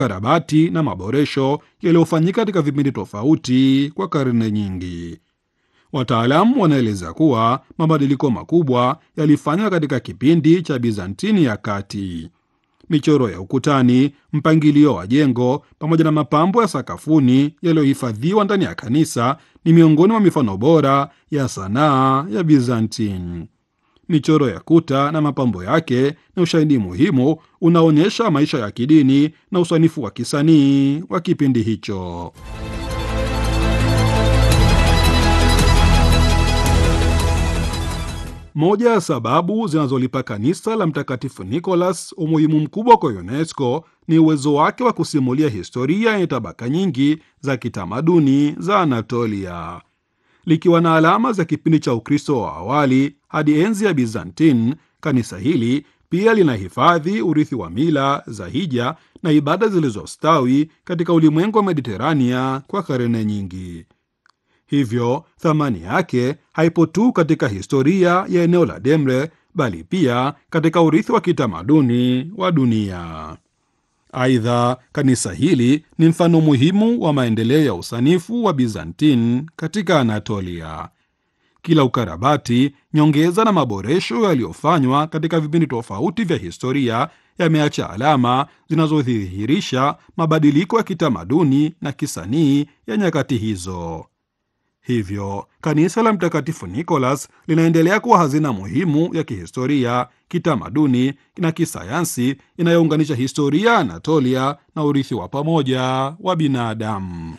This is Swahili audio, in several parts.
karabati na maboresho yaliyofanyika katika vipindi tofauti kwa karne nyingi. Wataalamu wanaeleza kuwa mabadiliko makubwa yalifanywa katika kipindi cha Bizantini ya kati. Michoro ya ukutani, mpangilio wa jengo pamoja na mapambo ya sakafuni yaliyohifadhiwa ndani ya kanisa ni miongoni mwa mifano bora ya sanaa ya Bizantine. Michoro ya kuta na mapambo yake ni ushahidi muhimu unaonyesha maisha ya kidini na usanifu wa kisanii wa kipindi hicho. Moja ya sababu zinazolipa kanisa la Mtakatifu Nicholas umuhimu mkubwa kwa UNESCO ni uwezo wake wa kusimulia historia yenye tabaka nyingi za kitamaduni za Anatolia. Likiwa na alama za kipindi cha Ukristo wa awali hadi enzi ya Byzantine, kanisa hili pia linahifadhi urithi wa mila za hija na ibada zilizostawi katika ulimwengu wa Mediterania kwa karne nyingi. Hivyo thamani yake haipo tu katika historia ya eneo la Demre, bali pia katika urithi wa kitamaduni wa dunia. Aidha, kanisa hili ni mfano muhimu wa maendeleo ya usanifu wa Byzantine katika Anatolia. Kila ukarabati, nyongeza na maboresho yaliyofanywa katika vipindi tofauti vya historia yameacha alama zinazodhihirisha mabadiliko ya kitamaduni na kisanii ya nyakati hizo. Hivyo, kanisa la Mtakatifu Nicholas linaendelea kuwa hazina muhimu ya kihistoria, kitamaduni na kisayansi inayounganisha historia ya Anatolia na urithi wa pamoja wa binadamu.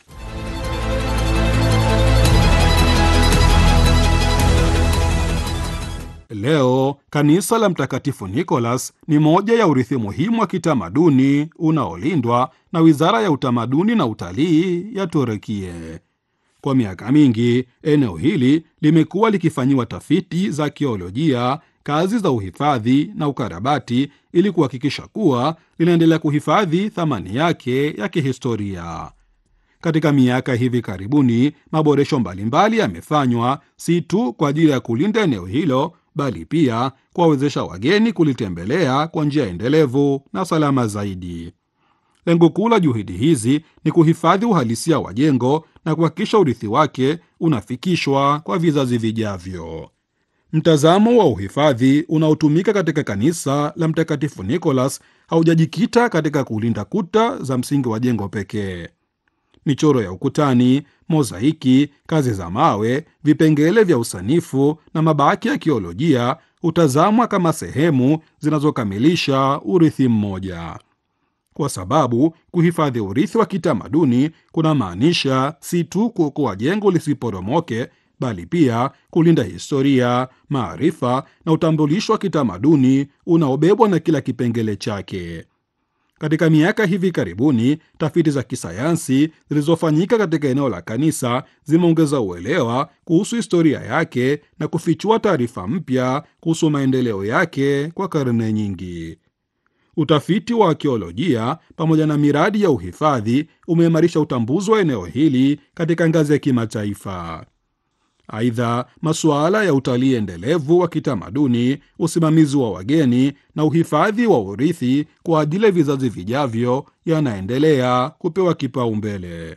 Leo, kanisa la Mtakatifu Nicholas ni moja ya urithi muhimu wa kitamaduni unaolindwa na Wizara ya Utamaduni na Utalii ya Turukia. Kwa miaka mingi, eneo hili limekuwa likifanyiwa tafiti za arkeolojia, kazi za uhifadhi na ukarabati ili kuhakikisha kuwa linaendelea kuhifadhi thamani yake ya kihistoria. Katika miaka hivi karibuni, maboresho mbalimbali yamefanywa si tu kwa ajili ya kulinda eneo hilo, bali pia kuwawezesha wageni kulitembelea kwa njia endelevu na salama zaidi. Lengo kuu la juhudi hizi ni kuhifadhi uhalisia wa jengo na kuhakikisha urithi wake unafikishwa kwa vizazi vijavyo. Mtazamo wa uhifadhi unaotumika katika kanisa la Mtakatifu Nicholas haujajikita katika kulinda kuta za msingi wa jengo pekee. Michoro ya ukutani, mozaiki, kazi za mawe, vipengele vya usanifu na mabaki ya kiolojia hutazamwa kama sehemu zinazokamilisha urithi mmoja. Kwa sababu kuhifadhi urithi wa kitamaduni kuna maanisha si tu kuokoa jengo lisiporomoke, bali pia kulinda historia, maarifa na utambulisho wa kitamaduni unaobebwa na kila kipengele chake. Katika miaka hivi karibuni, tafiti za kisayansi zilizofanyika katika eneo la kanisa zimeongeza uelewa kuhusu historia yake na kufichua taarifa mpya kuhusu maendeleo yake kwa karne nyingi. Utafiti wa arkeolojia pamoja na miradi ya uhifadhi umeimarisha utambuzi wa eneo hili katika ngazi ya kimataifa. Aidha, masuala ya utalii endelevu wa kitamaduni, usimamizi wa wageni na uhifadhi wa urithi kwa ajili ya vizazi vijavyo yanaendelea kupewa kipaumbele.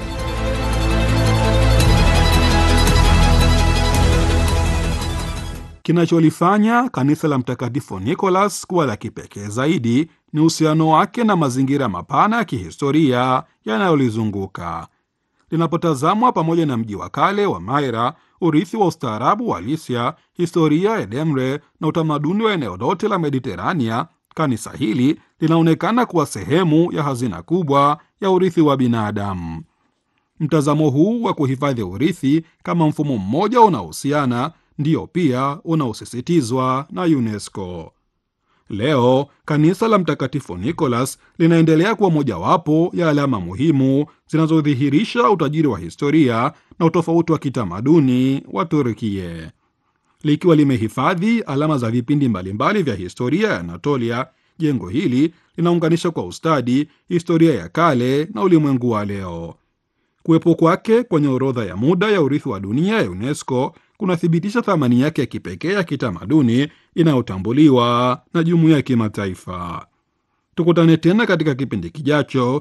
Kinacholifanya kanisa la Mtakatifu Nicholas kuwa la kipekee zaidi ni uhusiano wake na mazingira mapana ya kihistoria yanayolizunguka. Linapotazamwa pamoja na mji wa kale wa Maira, urithi wa ustaarabu wa Lycia, historia ya Demre na utamaduni wa eneo lote la Mediterania, kanisa hili linaonekana kuwa sehemu ya hazina kubwa ya urithi wa binadamu. Mtazamo huu wa kuhifadhi urithi kama mfumo mmoja unaohusiana ndiyo pia unaosisitizwa na UNESCO. Leo kanisa la Mtakatifu Nicholas linaendelea kuwa mojawapo ya alama muhimu zinazodhihirisha utajiri wa historia na utofauti wa kitamaduni wa Turkia. Likiwa limehifadhi alama za vipindi mbalimbali vya historia ya Anatolia, jengo hili linaunganisha kwa ustadi historia ya kale na ulimwengu wa leo. Kuwepo kwake kwenye orodha ya muda ya urithi wa dunia ya UNESCO kunathibitisha thamani yake ya kipekee ya kitamaduni inayotambuliwa na jumuiya ya kimataifa. Tukutane tena katika kipindi kijacho